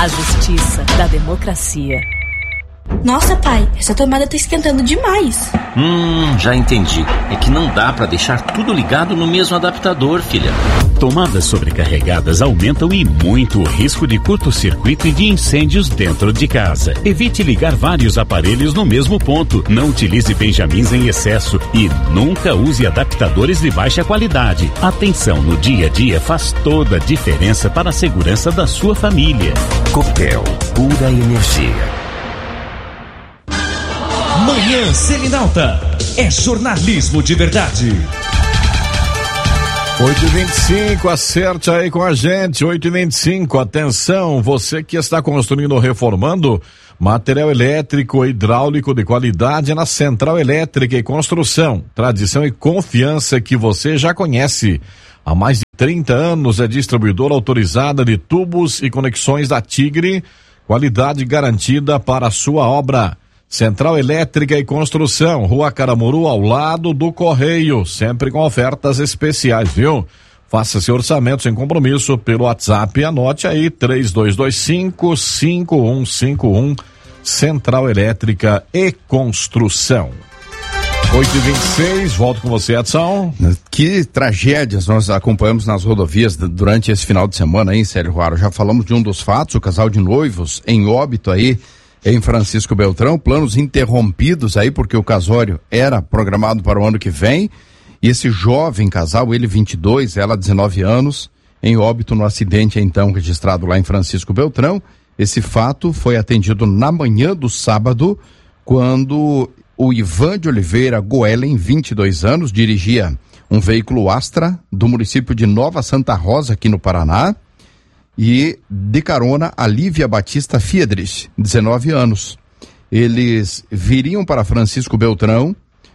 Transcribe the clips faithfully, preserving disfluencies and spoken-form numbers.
A justiça da democracia. Nossa, pai, essa tomada tá esquentando demais. Hum, já entendi. É que não dá pra deixar tudo ligado no mesmo adaptador, filha. Tomadas sobrecarregadas aumentam e muito o risco de curto-circuito e de incêndios dentro de casa. Evite ligar vários aparelhos no mesmo ponto. Não utilize benjamins em excesso e nunca use adaptadores de baixa qualidade. Atenção no dia a dia faz toda a diferença para a segurança da sua família. Copel, pura energia. Manhã Selinalta é jornalismo de verdade. oito e vinte e cinco, acerte aí com a gente, oito e vinte e cinco, atenção, você que está construindo ou reformando, material elétrico e hidráulico de qualidade na Central Elétrica e Construção, tradição e confiança que você já conhece. Há mais de trinta anos é distribuidora autorizada de tubos e conexões da Tigre, qualidade garantida para a sua obra. Central Elétrica e Construção, Rua Caramuru, ao lado do Correio, sempre com ofertas especiais, viu? Faça seu orçamento sem compromisso pelo WhatsApp, anote aí, três dois dois cinco, cinco um cinco um, Central Elétrica e Construção. oito e vinte e seis, volto com você, Edson. Que tragédias nós acompanhamos nas rodovias durante esse final de semana, hein, Sérgio Ruaro? Já falamos de um dos fatos, o casal de noivos em óbito aí, em Francisco Beltrão, planos interrompidos aí, porque o casório era programado para o ano que vem, e esse jovem casal, ele vinte e dois, ela dezenove anos, em óbito no acidente então registrado lá em Francisco Beltrão. Esse fato foi atendido na manhã do sábado, quando o Ivan de Oliveira Goelen, vinte e dois anos, dirigia um veículo Astra do município de Nova Santa Rosa, aqui no Paraná, e de carona a Lívia Batista Fiedrich, dezenove anos. Eles viriam para Francisco Beltrão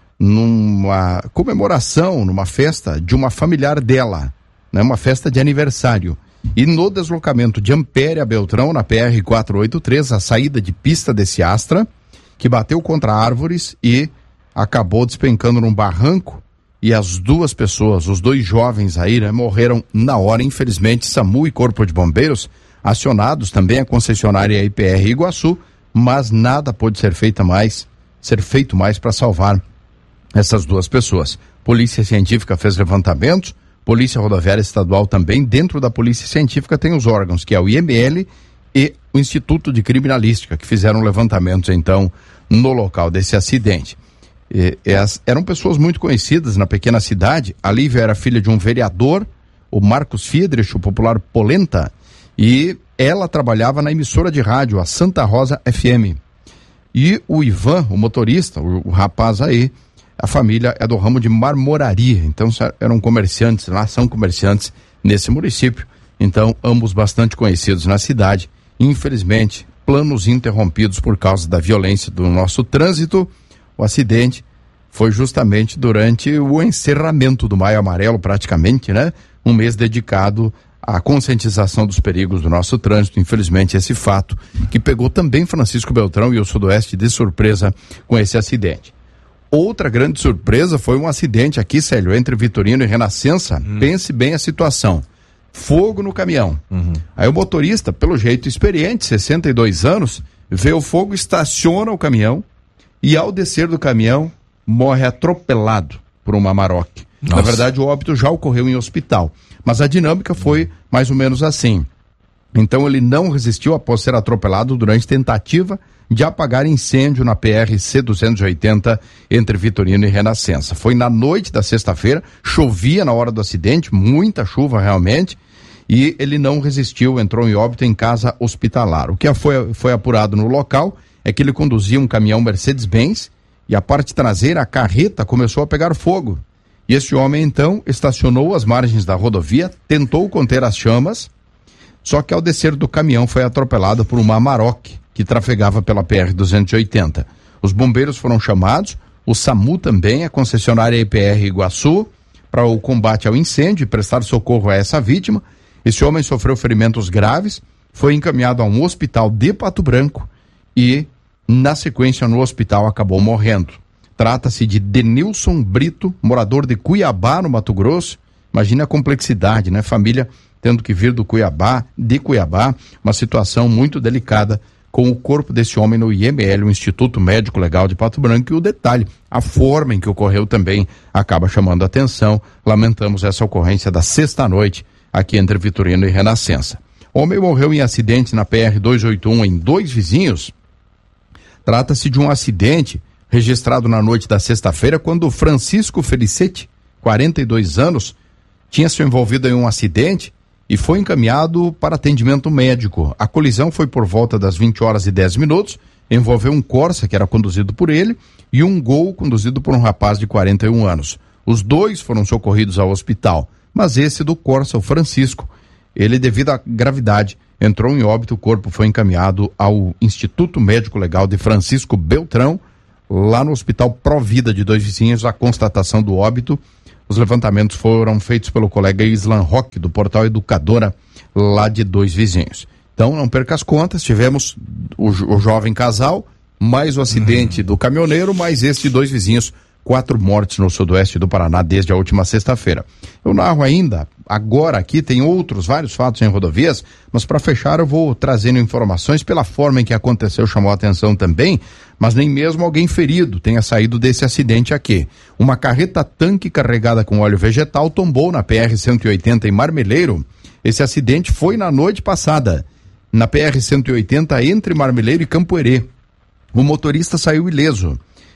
numa comemoração, numa festa de uma familiar dela, né, uma festa de aniversário. E no deslocamento de Ampere a Beltrão, na P R quatrocentos e oitenta e três, a saída de pista desse Astra, que bateu contra árvores e acabou despencando num barranco, e as duas pessoas, os dois jovens aí, né, morreram na hora. Infelizmente, SAMU e Corpo de Bombeiros acionados, também a concessionária I P R Iguaçu, mas nada pôde ser feito mais, ser feito mais para salvar essas duas pessoas. Polícia Científica fez levantamentos, Polícia Rodoviária Estadual também. Dentro da Polícia Científica tem os órgãos, que é o I M L e o Instituto de Criminalística, que fizeram levantamentos então no local desse acidente. E, as, eram pessoas muito conhecidas na pequena cidade. A Lívia era filha de um vereador, o Marcos Fiedrich, o popular Polenta, e ela trabalhava na emissora de rádio, a Santa Rosa F M. E o Ivan, o motorista, o, o rapaz aí, a família é do ramo de marmoraria, então eram comerciantes lá, são comerciantes nesse município, então ambos bastante conhecidos na cidade. Infelizmente, planos interrompidos por causa da violência do nosso trânsito. O acidente foi justamente durante o encerramento do Maio Amarelo, praticamente, né? Um mês dedicado à conscientização dos perigos do nosso trânsito. Infelizmente, esse fato que pegou também Francisco Beltrão e o Sudoeste de surpresa com esse acidente. Outra grande surpresa foi um acidente aqui, Célio, entre Vitorino e Renascença. Hum. Pense bem a situação. Fogo no caminhão. Uhum. Aí o motorista, pelo jeito experiente, sessenta e dois anos, vê o fogo, estaciona o caminhão, e ao descer do caminhão, morre atropelado por uma Amarok. Nossa. Na verdade, o óbito já ocorreu em hospital. Mas a dinâmica foi mais ou menos assim. Então ele não resistiu após ser atropelado durante tentativa de apagar incêndio na P R C duzentos e oitenta entre Vitorino e Renascença. Foi na noite da sexta-feira, chovia na hora do acidente, muita chuva realmente, e ele não resistiu, entrou em óbito em casa hospitalar. O que foi, foi apurado no local é que ele conduzia um caminhão Mercedes-Benz e a parte traseira, a carreta, começou a pegar fogo. E esse homem, então, estacionou às margens da rodovia, tentou conter as chamas, só que ao descer do caminhão foi atropelado por uma Amarok, que trafegava pela P R duzentos e oitenta. Os bombeiros foram chamados, o SAMU também, a concessionária I P R Iguaçu, para o combate ao incêndio e prestar socorro a essa vítima. Esse homem sofreu ferimentos graves, foi encaminhado a um hospital de Pato Branco e, na sequência, no hospital acabou morrendo. Trata-se de Denilson Brito, morador de Cuiabá, no Mato Grosso, Imagine a complexidade, né? Família tendo que vir do Cuiabá, de Cuiabá, uma situação muito delicada com o corpo desse homem no I M L, o Instituto Médico Legal de Pato Branco, e o detalhe, a forma em que ocorreu também acaba chamando a atenção. Lamentamos essa ocorrência da sexta-noite aqui entre Vitorino e Renascença. O homem morreu em acidente na P R duzentos e oitenta e um em Dois Vizinhos. Trata-se de um acidente registrado na noite da sexta-feira, quando Francisco Felicete, quarenta e dois anos, tinha se envolvido em um acidente e foi encaminhado para atendimento médico. A colisão foi por volta das vinte horas e dez minutos, envolveu um Corsa que era conduzido por ele e um Gol conduzido por um rapaz de quarenta e um anos. Os dois foram socorridos ao hospital, mas esse do Corsa, o Francisco, ele, devido à gravidade, entrou em óbito. O corpo foi encaminhado ao Instituto Médico Legal de Francisco Beltrão, lá no Hospital Provida de Dois Vizinhos. A constatação do óbito, os levantamentos foram feitos pelo colega Islan Roque, do portal Educadora, lá de Dois Vizinhos. Então, não perca as contas, tivemos o, o jovem casal, mais o acidente uhum. do caminhoneiro, mais este de Dois Vizinhos, quatro mortes no sudoeste do Paraná desde a última sexta-feira. Eu narro ainda, agora aqui tem outros, vários fatos em rodovias, mas para fechar eu vou trazendo informações pela forma em que aconteceu, chamou a atenção também, mas nem mesmo alguém ferido tenha saído desse acidente aqui. Uma carreta-tanque carregada com óleo vegetal tombou na P R cento e oitenta em Marmeleiro. Esse acidente foi na noite passada, na P R cento e oitenta entre Marmeleiro e Campoerê. O motorista saiu ileso.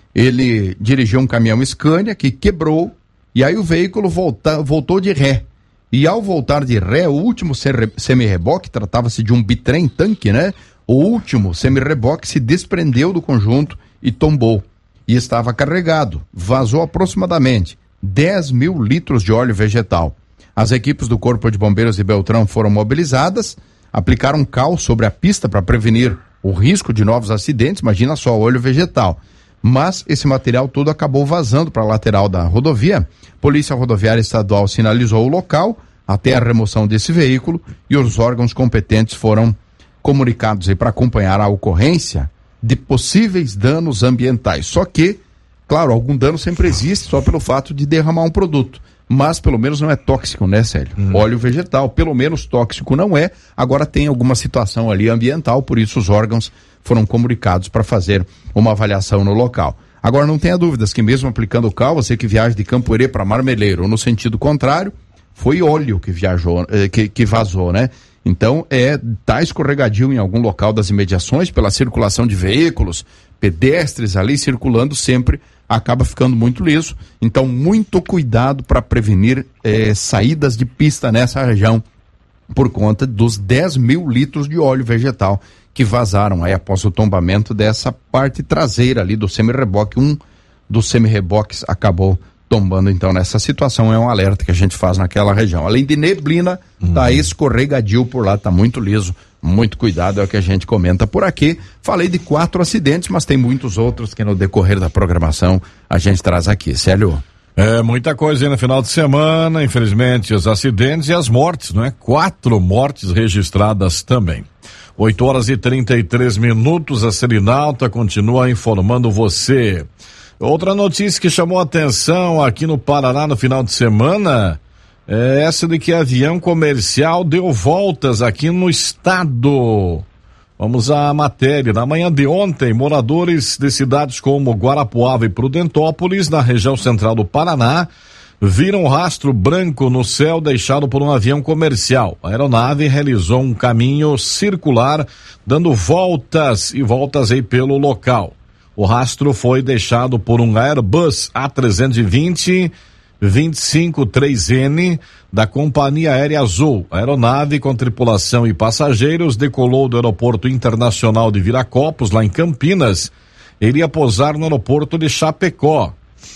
Ele dirigiu um caminhão Scania que quebrou e aí o veículo volta, voltou de ré. E ao voltar de ré, o último semi-reboque, tratava-se de um bitrem tanque, né? O último semi-reboque se desprendeu do conjunto e tombou. E estava carregado. Vazou aproximadamente dez mil litros de óleo vegetal. As equipes do Corpo de Bombeiros de Beltrão foram mobilizadas, aplicaram cal sobre a pista para prevenir o risco de novos acidentes. Imagina só, óleo vegetal. Mas esse material todo acabou vazando para a lateral da rodovia. Polícia Rodoviária Estadual sinalizou o local até a remoção desse veículo e os órgãos competentes foram comunicados aí para acompanhar a ocorrência de possíveis danos ambientais. Só que, claro, algum dano sempre existe só pelo fato de derramar um produto. Mas pelo menos não é tóxico, né, Célio? Hum. Óleo vegetal, pelo menos tóxico não é. Agora tem alguma situação ali ambiental, por isso os órgãos foram comunicados para fazer uma avaliação no local. Agora não tenha dúvidas que mesmo aplicando o cal, você que viaja de Campoerê para Marmeleiro ou no sentido contrário, foi óleo que viajou, eh, que, que vazou, né? Então é tá escorregadio em algum local das imediações pela circulação de veículos, pedestres ali circulando sempre, acaba ficando muito liso. Então muito cuidado para prevenir eh, saídas de pista nessa região por conta dos dez mil litros de óleo vegetal que vazaram aí após o tombamento dessa parte traseira ali do semi-reboque. Um dos semi-reboques acabou tombando, então nessa situação é um alerta que a gente faz naquela região. Além de neblina, uhum. tá escorregadio por lá, tá muito liso, muito cuidado, é o que a gente comenta por aqui. Falei de quatro acidentes, mas tem muitos outros que no decorrer da programação a gente traz aqui. Célio? É, muita coisa aí no final de semana, infelizmente os acidentes e as mortes, não é? Quatro mortes registradas também. oito horas e trinta e três minutos, a Selinalta continua informando você. Outra notícia que chamou a atenção aqui no Paraná no final de semana é essa de que avião comercial deu voltas aqui no estado. Vamos à matéria. Na manhã de ontem, moradores de cidades como Guarapuava e Prudentópolis, na região central do Paraná, viram um rastro branco no céu deixado por um avião comercial. A aeronave realizou um caminho circular, dando voltas e voltas aí pelo local. O rastro foi deixado por um Airbus A trezentos e vinte vinte e cinco três N da Companhia Aérea Azul. A aeronave com tripulação e passageiros decolou do Aeroporto Internacional de Viracopos, lá em Campinas. Iria pousar no aeroporto de Chapecó,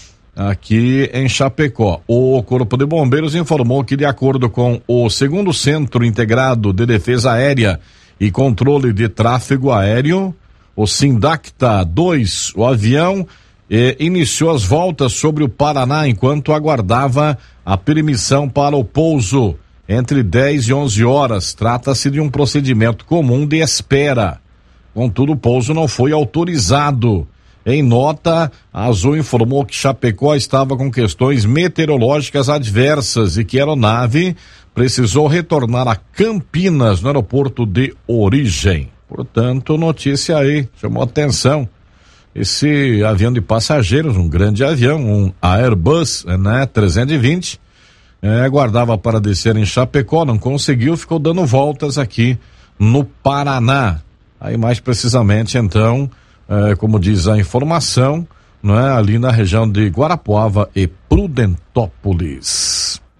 aqui em Chapecó. O Corpo de Bombeiros informou que, de acordo com o segundo Centro Integrado de Defesa Aérea e Controle de Tráfego Aéreo, o Sindacta dois, o avião eh, iniciou as voltas sobre o Paraná enquanto aguardava a permissão para o pouso entre dez e onze horas. Trata-se de um procedimento comum de espera. Contudo, o pouso não foi autorizado. Em nota, a Azul informou que Chapecó estava com questões meteorológicas adversas e que a aeronave precisou retornar a Campinas, no aeroporto de origem. Portanto, notícia aí, chamou atenção. Esse avião de passageiros, um grande avião, um Airbus, né, trezentos e vinte, é, aguardava para descer em Chapecó, não conseguiu, ficou dando voltas aqui no Paraná. Aí mais precisamente, então, é, como diz a informação, não é, ali na região de Guarapuava e Prudentópolis.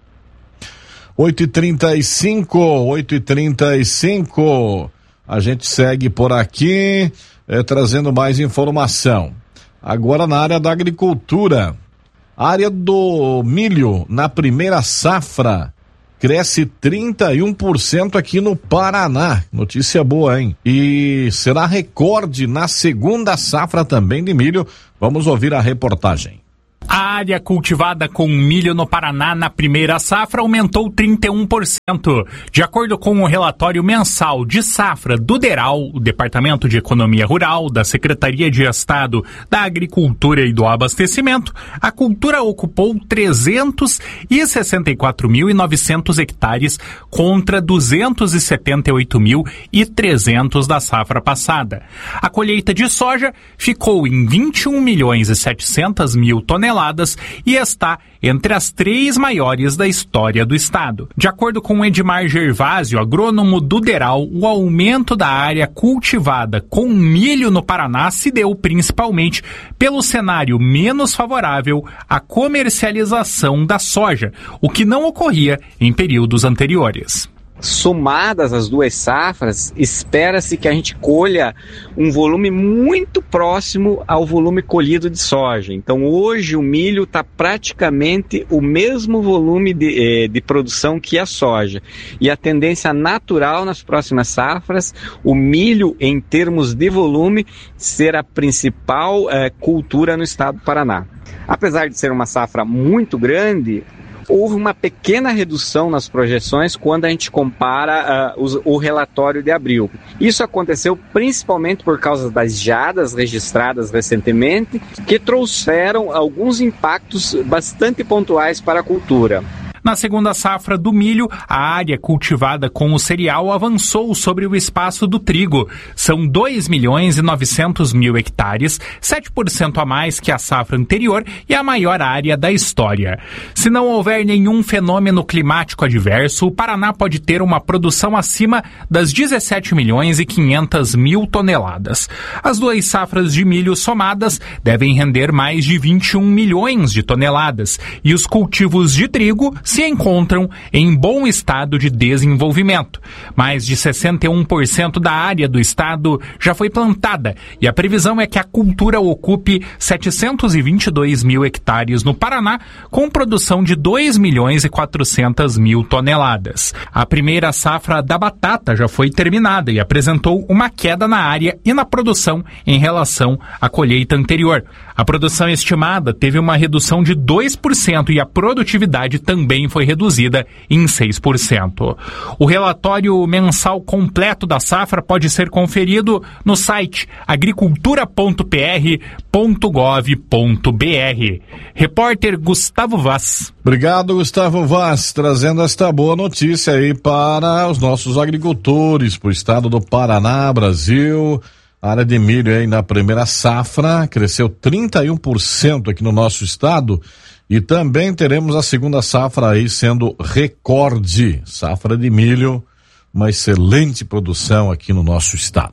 oito e trinta e cinco, oito e trinta e cinco, a gente segue por aqui, é, trazendo mais informação. Agora na área da agricultura, a área do milho na primeira safra cresce trinta e um por cento aqui no Paraná. Notícia boa, hein? E será recorde na segunda safra também de milho. Vamos ouvir a reportagem. A área cultivada com milho no Paraná na primeira safra aumentou trinta e um por cento. De acordo com o relatório mensal de safra do DERAL, o Departamento de Economia Rural da Secretaria de Estado da Agricultura e do Abastecimento, a cultura ocupou trezentos e sessenta e quatro mil e novecentos hectares contra duzentos e setenta e oito mil e trezentos da safra passada. A colheita de soja ficou em vinte e um milhões e setecentos mil toneladas e está entre as três maiores da história do estado. De acordo com Edmar Gervásio, agrônomo do DERAL, o aumento da área cultivada com milho no Paraná se deu principalmente pelo cenário menos favorável à comercialização da soja, o que não ocorria em períodos anteriores. Somadas as duas safras, espera-se que a gente colha um volume muito próximo ao volume colhido de soja. Então hoje o milho está praticamente o mesmo volume de, de produção que a soja. E a tendência natural nas próximas safras, o milho em termos de volume, ser a principal eh, cultura no estado do Paraná. Apesar de ser uma safra muito grande, houve uma pequena redução nas projeções quando a gente compara uh, os, o relatório de abril. Isso aconteceu principalmente por causa das geadas registradas recentemente, que trouxeram alguns impactos bastante pontuais para a cultura. Na segunda safra do milho, a área cultivada com o cereal avançou sobre o espaço do trigo. São dois milhões e novecentos mil hectares, sete por cento a mais que a safra anterior e a maior área da história. Se não houver nenhum fenômeno climático adverso, o Paraná pode ter uma produção acima das dezessete milhões e quinhentas mil toneladas. As duas safras de milho somadas devem render mais de vinte e um milhões de toneladas e os cultivos de trigo se encontram em bom estado de desenvolvimento. Mais de sessenta e um por cento da área do estado já foi plantada e a previsão é que a cultura ocupe setecentos e vinte e dois mil hectares no Paraná, com produção de dois milhões e quatrocentas mil toneladas. A primeira safra da batata já foi terminada e apresentou uma queda na área e na produção em relação à colheita anterior. A produção estimada teve uma redução de dois por cento e a produtividade também foi reduzida em seis por cento. O relatório mensal completo da safra pode ser conferido no site agricultura ponto p r ponto gov ponto b r. Repórter Gustavo Vaz. Obrigado, Gustavo Vaz, trazendo esta boa notícia aí para os nossos agricultores, para o estado do Paraná, Brasil. A área de milho aí na primeira safra cresceu trinta e um por cento aqui no nosso estado. E também teremos a segunda safra aí sendo recorde. Safra de milho, uma excelente produção aqui no nosso estado.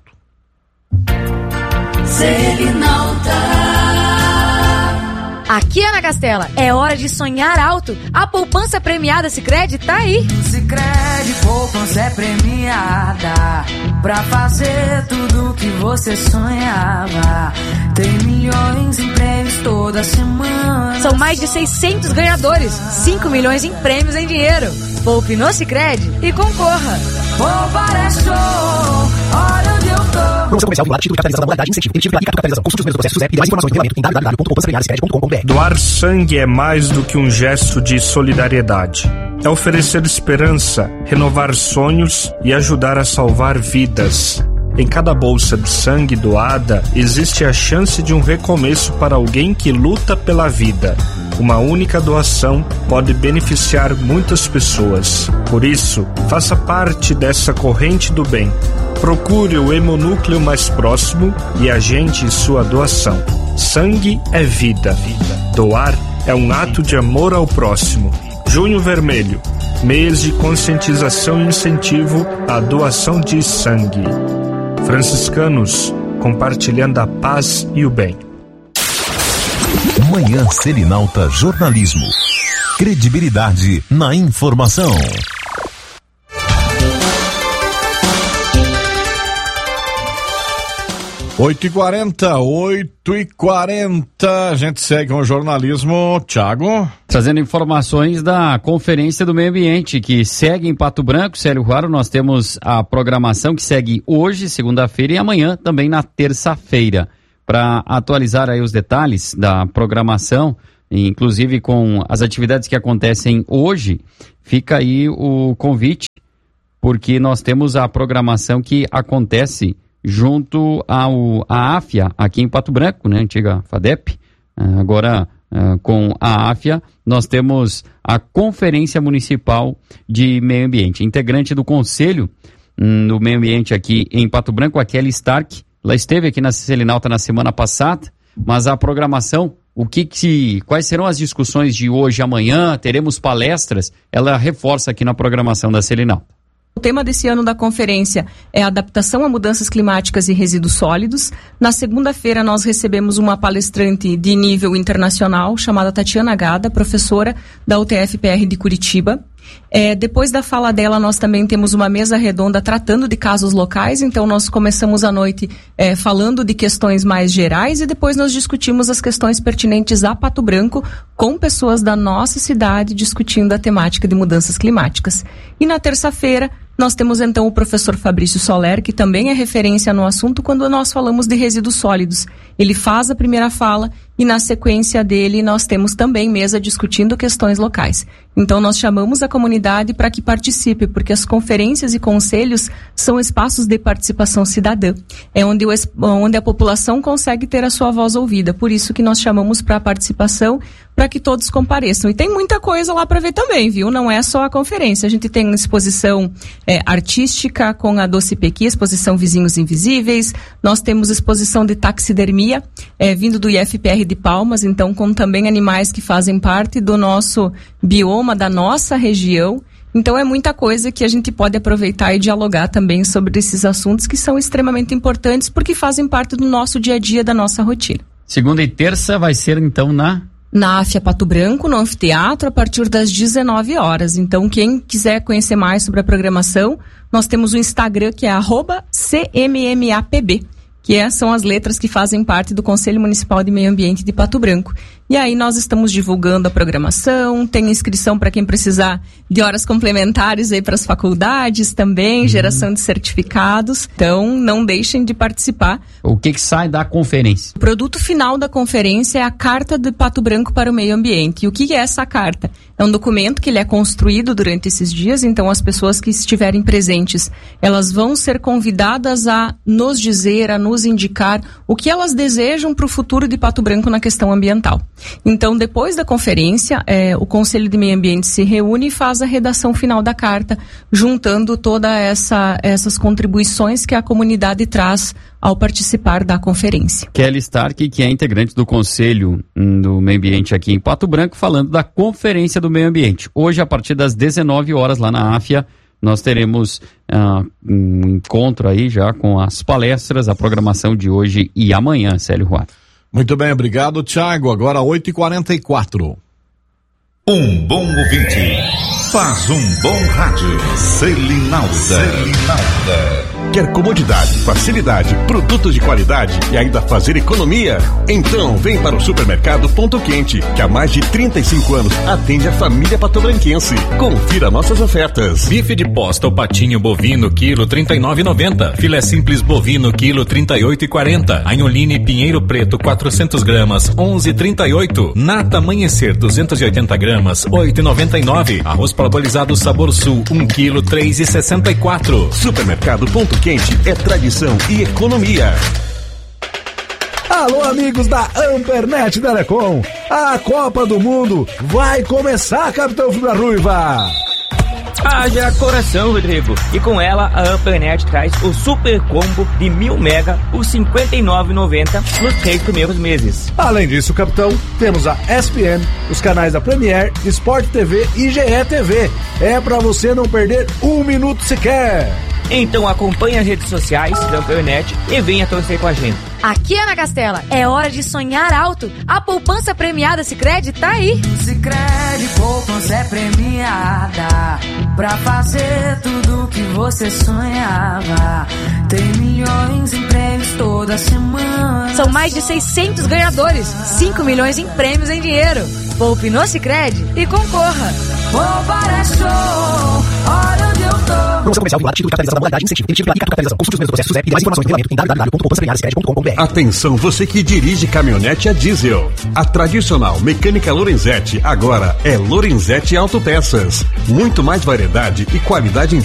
Aqui, Ana Castela, é hora de sonhar alto. A poupança premiada Sicredi tá aí. Sicredi, poupança é premiada pra fazer tudo que você sonhava. Tem milhões em prêmios toda semana. São mais de seiscentos ganhadores, cinco milhões em prêmios em dinheiro. Poupe no Sicredi e concorra. Poupar é show, olha onde eu tô. Promoção comercial vinculada, título de capitalização da modalidade, incentivo, permitido pela capitalização. Consulte os meios do processo SUSEP e mais informações em regulamento em w w w ponto poupança premiada sicredi ponto com ponto b r. Doar sangue é mais do que um gesto de solidariedade. É oferecer esperança, renovar sonhos e ajudar a salvar vidas. Em cada bolsa de sangue doada, existe a chance de um recomeço para alguém que luta pela vida. Uma única doação pode beneficiar muitas pessoas. Por isso, faça parte dessa corrente do bem. Procure o hemonúcleo mais próximo e agende sua doação. Sangue é vida. Doar é um ato de amor ao próximo. Junho Vermelho, mês de conscientização e incentivo à doação de sangue. Franciscanos, compartilhando a paz e o bem. Manhã Selinalta Jornalismo. Credibilidade na informação. oito e quarenta, oito e quarenta, a gente segue com o jornalismo. Thiago. Trazendo informações da Conferência do Meio Ambiente, que segue em Pato Branco. Célio Ruaro, nós temos a programação que segue hoje, segunda-feira, e amanhã também na terça-feira. Para atualizar aí os detalhes da programação, inclusive com as atividades que acontecem hoje, fica aí o convite, porque nós temos a programação que acontece junto ao à AFIA, aqui em Pato Branco, né, antiga FADEP, agora uh, com a AFIA, nós temos a Conferência Municipal de Meio Ambiente. Integrante do Conselho um, do Meio Ambiente aqui em Pato Branco, a Kelly Stark, ela esteve aqui na Selinalta na semana passada, mas a programação, o que que, quais serão as discussões de hoje e amanhã, teremos palestras, ela reforça aqui na programação da Selinalta. O tema desse ano da conferência é adaptação a mudanças climáticas e resíduos sólidos. Na segunda-feira nós recebemos uma palestrante de nível internacional chamada Tatiana Gada, professora da U T F P R de Curitiba. É, depois da fala dela, nós também temos uma mesa redonda tratando de casos locais, então nós começamos a noite é, falando de questões mais gerais e depois nós discutimos as questões pertinentes a Pato Branco com pessoas da nossa cidade discutindo a temática de mudanças climáticas. E na terça-feira, nós temos então o professor Fabrício Soler, que também é referência no assunto quando nós falamos de resíduos sólidos. Ele faz a primeira fala e na sequência dele nós temos também mesa discutindo questões locais. Então nós chamamos a comunidade para que participe, porque as conferências e conselhos são espaços de participação cidadã. É onde, o, onde a população consegue ter a sua voz ouvida. Por isso que nós chamamos para a participação, para que todos compareçam. E tem muita coisa lá para ver também, viu? Não é só a conferência. A gente tem exposição é, artística com a Doce Pequi, exposição Vizinhos Invisíveis. Nós temos exposição de taxidermia, é, vindo do I F P R de Palmas, então com também animais que fazem parte do nosso bioma, da nossa região. Então é muita coisa que a gente pode aproveitar e dialogar também sobre esses assuntos que são extremamente importantes porque fazem parte do nosso dia a dia, da nossa rotina. Segunda e terça vai ser então na... Na AFIA Pato Branco, no anfiteatro, a partir das dezenove horas. Então, quem quiser conhecer mais sobre a programação, nós temos o Instagram que é arroba C M M A P B, que é, são as letras que fazem parte do Conselho Municipal de Meio Ambiente de Pato Branco. E aí nós estamos divulgando a programação, tem inscrição para quem precisar de horas complementares aí para as faculdades também, uhum. Geração de certificados. Então, não deixem de participar. O que que sai da conferência? O produto final da conferência é a Carta de Pato Branco para o Meio Ambiente. E o que é essa carta? É um documento que ele é construído durante esses dias, então as pessoas que estiverem presentes, elas vão ser convidadas a nos dizer, a nos indicar o que elas desejam para o futuro de Pato Branco na questão ambiental. Então, depois da conferência, é, o Conselho de Meio Ambiente se reúne e faz a redação final da carta, juntando todas essa, essas contribuições que a comunidade traz ao participar da conferência. Kelly Stark, que é integrante do Conselho do Meio Ambiente aqui em Pato Branco, falando da Conferência do Meio Ambiente. Hoje, a partir das dezenove horas, lá na AFIA, nós teremos uh, um encontro aí já com as palestras, a programação de hoje e amanhã, Célio Ruaro. Muito bem, obrigado, Thiago. Agora oito e quarenta e quatro. Um bom ouvinte faz um bom rádio. Selinalta. Selinalta. Quer comodidade, facilidade, produtos de qualidade e ainda fazer economia? Então vem para o Supermercado Ponto Quente, que há mais de trinta e cinco anos atende a família patobranquense. Confira nossas ofertas. Bife de posta ou patinho bovino, quilo trinta e nove e noventa. Filé simples bovino, quilo trinta e oito e quarenta. Anholine Pinheiro Preto, quatrocentos gramas, onze e trinta e oito. Nata Amanhecer, duzentos e oitenta gramas, oito e noventa e nove. Arroz parbolizado Sabor Sul, um quilo, três e sessenta e quatro. Supermercado Ponto Vento Quente é tradição e economia. Alô, amigos da Ampernet Telecom. A Copa do Mundo vai começar, Capitão Fibra Ruiva. Haja coração, Rodrigo. E com ela, a Ampernet traz o super combo de mil mega por cinquenta e nove reais e noventa centavos nos três primeiros meses. Além disso, capitão, temos a E S P N, os canais da Premier, Sport T V e G E T V. É pra você não perder um minuto sequer. Então acompanhe as redes sociais da Ampernet e venha torcer com a gente. Aqui é na Castela, é hora de sonhar alto. A poupança premiada Sicredi tá aí. Sicredi, poupança é premiada pra fazer tudo o que você sonhava. Tem milhões em prêmios toda semana. São mais de seiscentos ganhadores, cinco milhões em prêmios em dinheiro. Poupe no Sicredi e concorra. Poupar é show, olha onde eu tô. Promoção comercial vinculada, título de capitalização da modalidade, incentivo, emitido pela Liga Capitalização. Consulte os meus processos e mais informações no regulamento em w w w ponto poupança premiada sicredi ponto com ponto b r. Atenção, você que dirige caminhonete a diesel. A tradicional Mecânica Lorenzetti agora é Lorenzetti Autopeças. Muito mais variedade e qualidade em